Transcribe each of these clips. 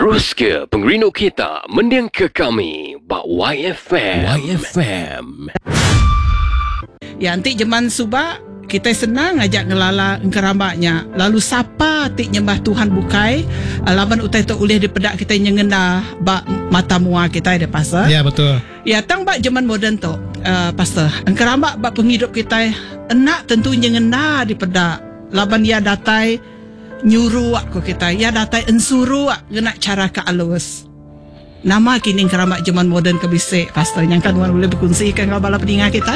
Terus ke pengerini kita mendiang ke kami bak YFM. Ya, nanti jeman subak kita senang ajak ngelala engkerambaknya. Lalu siapa tik nyembah Tuhan bukai laban utai tu ulih dipedak kita nyengena bak mata mua kita ada pastor. Ya, betul. Ya, tang bak zaman moden tu pastor. Engkerambak bak penghidup kita enak tentu nyengena dipedak. Laban ya datai nyuruh aku kita. Ya datai ensuru ngena cara ke alus. Nama kini engkerambak zaman moden kebisik pastor yang kan boleh berkongsikan kalau bala pendengar kita.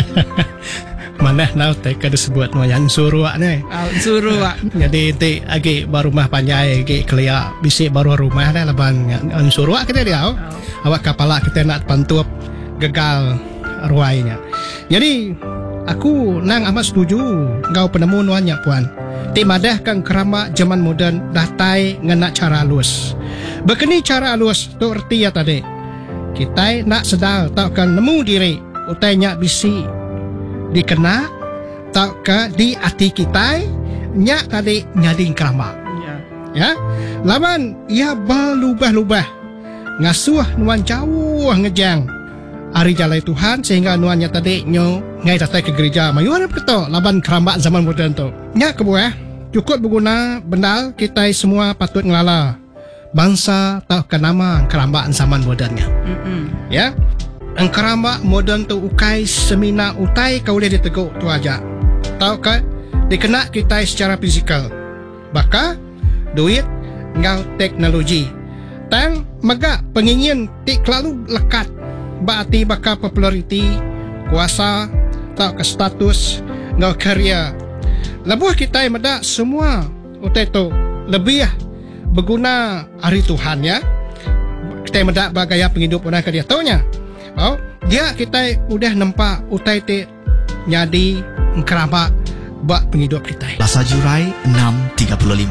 Mana nak tak ada sebut yang suruh ni. Suruh. Jadi ti agi baru rumah panjai agi kelia bisik baru rumah dah laban suruh kita dia. Awak kapala kita nak pantup gagal ruainya. Jadi aku nang amat setuju ngau penemu nuannya puan. Ti madah kang kerama zaman moden dah tai ngena cara halus. Begini cara halus tu erti ya tadi. Kita nak sedar tau kan nemu diri utainya bisi dikena tau ke di hati kita nyak tadi nyading kerama. Ya. Laban ia berlubah-lubah ngasuh nuan jauh ngejang hari jalai Tuhan sehingga nuannya tadi nyo ngai datang ke gereja mayuan betul laban keramba zaman moden tu. Nyak kebuah cukup berguna bendal kita semua patut ngelala bangsa tau ke nama kerambaan zaman modernnya. Ya. Engkerama moden tu ukai semina utai kau boleh diteguk tu aja. Tahu kan? Dikena kita secara fizikal. Baka duit ngau teknologi. Tang maga pengingin tik lalu lekat. Berarti baka populariti, kuasa, tahu ke status, ngau karya. Lebuh kita meda semua utai tu lebih berguna hari Tuhan ya. Kita meda bagaya penghidup orang dia taunya. Oh, dia kita udah nampak utai te nyadi kerabak bak penghidup kita. Belasar Jurai 6.35.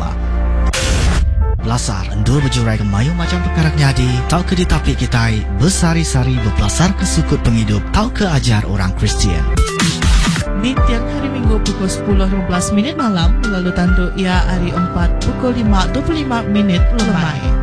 Belasar endul berjurai ke mayu macam perkara nyadi. Tau ke ditapik kita bersari-sari berbelasar ke sukut penghidup. Tau ke ajar orang Kristian. Di tiang hari Minggu pukul 10.15 malam lalu tandu ia hari 4 pukul 5.25 lemai.